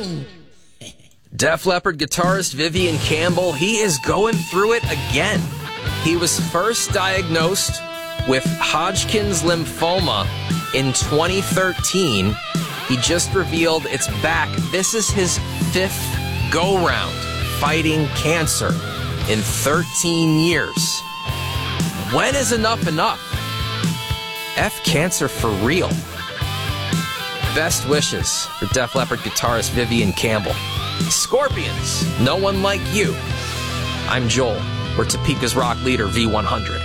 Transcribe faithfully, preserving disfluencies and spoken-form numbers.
Def Leppard guitarist Vivian Campbell, he is going through it again. He was first diagnosed with Hodgkin's lymphoma in twenty thirteen. He just revealed it's back. This is his fifth go-round fighting cancer in thirteen years. When is enough enough? F cancer for real. Best wishes for Def Leppard guitarist Vivian Campbell. Scorpions, no one like you. I'm Joel. We're Topeka's rock leader, V one hundred.